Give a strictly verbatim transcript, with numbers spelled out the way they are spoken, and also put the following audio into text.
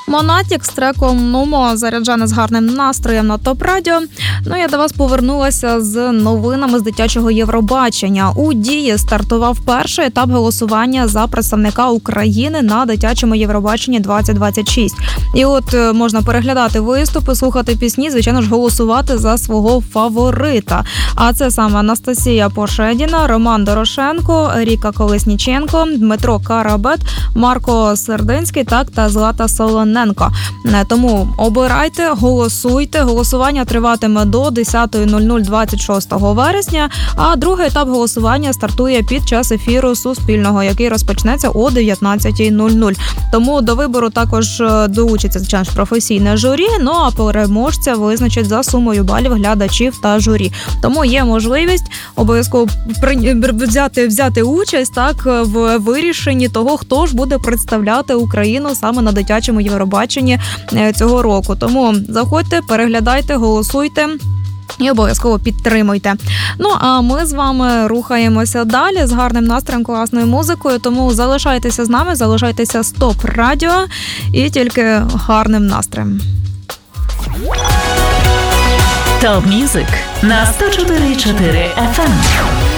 Монатік з треком «Нумо» заряджає нас гарним настроєм на ТОП Радіо. Ну, я до вас повернулася з новинами з дитячого Євробачення. У Дії стартував перший етап голосування за представника України на дитячому Євробаченні двадцять двадцять шість. І от можна переглядати виступи, слухати пісні, звичайно ж, голосувати за свого фаворита. А це саме Анастасія Пошедіна, Роман Дорошенко, Ріка Колесніченко, Дмитро Карабет, Марко Сердинський так та Злата Солоненко. Тому обирайте, голосуйте. Голосування триватиме до десята нуль нуль двадцять шостого вересня, а другий етап голосування стартує під час ефіру Суспільного, який розпочнеться о дев'ятнадцята нуль нуль. Тому до вибору також долучиться, звичайно ж, професійне журі, ну а переможця визначать за сумою балів глядачів та журі. Тому є можливість обов'язково взяти, взяти участь так в вирішенні того, хто ж буде представляти Україну саме на дитячому Євробаченні цього року. Тому заходьте, переглядайте, голосуйте і обов'язково підтримуйте. Ну, а ми з вами рухаємося далі з гарним настроєм, класною музикою, тому залишайтеся з нами, залишайтеся з ТОП Радіо і тільки гарним настроєм. ТОП Мюзик на сто чотири і чотири еф ем.